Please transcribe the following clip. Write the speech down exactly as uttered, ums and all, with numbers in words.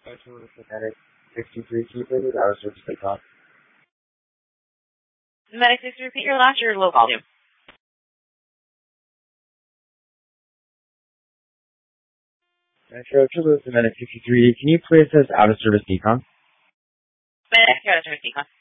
Medic sixty-three keeper, our service decon. Medic six, repeat your last, your low volume. Metro Toulouse, Medic sixty-three, can you place us out of service decon? Medic, you're out of service decon.